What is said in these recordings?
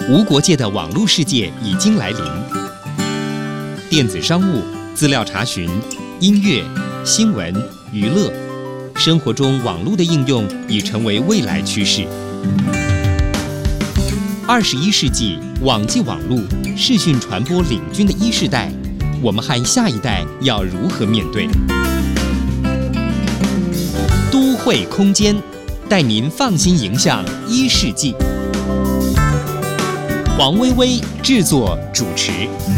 无国界的网络世界已经来临。电子商务、资料查询、音乐、新闻、娱乐，生活中网络的应用已成为未来趋势。21世纪网际网络、视讯传播领军的1世代，我们和下一代要如何面对？都会空间带您放心迎向1世纪。黄薇薇制作主持。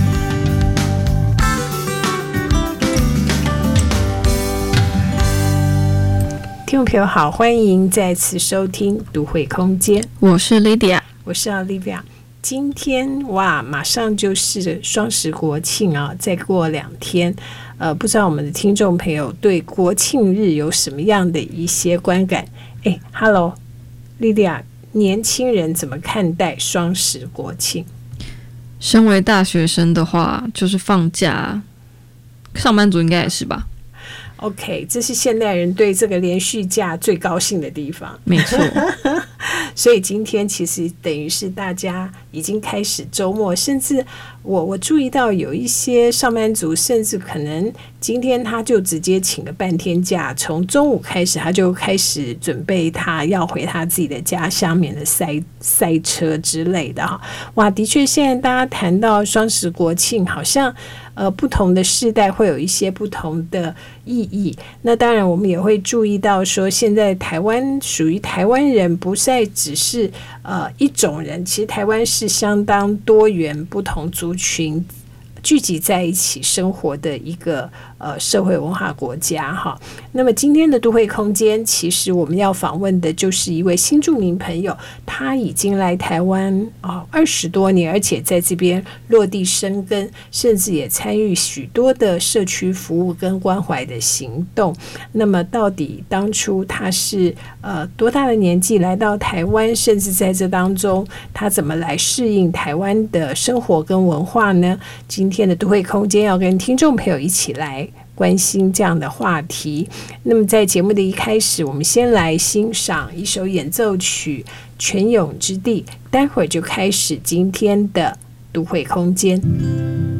听众朋友好，欢迎再次收听都会空间， 我是 Lydia， 我是 Olivia。今天马上就是双十国庆啊，再过2天，不知道我们的听众朋友对国庆日有什么样的一些观感？Hello Lydia， 年轻人怎么看待双十国庆？ 身为大学生的话，就是放假，上班族应该也是吧 ？OK， 这是现代人对这个连续假最高兴的地方。 没错。 所以今天其实等于是大家已经开始周末，甚至我注意到有一些上班族，甚至可能今天他就直接请个半天假，从中午开始他就开始准备他要回他自己的家乡，免得塞车之类的哈。的确，现在大家谈到双十国庆，好像不同的世代会有一些不同的意义。那当然我们也会注意到说，现在台湾属于台湾人不再只是一种人，其实台湾是相当多元不同族群聚集在一起生活的一个社会文化国家哈。那么今天的都会空间，其实我们要访问的就是一位新住民朋友，他已经来台湾20多年，而且在这边落地生根，甚至也参与许多的社区服务跟关怀的行动。那么到底当初他是多大的年纪来到台湾，甚至在这当中他怎么来适应台湾的生活跟文化呢？今天的都会空间要跟听众朋友一起来关心这样的话题。那么在节目的一开始，我们先来欣赏一首演奏曲《泉涌之地》，待会儿就开始今天的都会空间。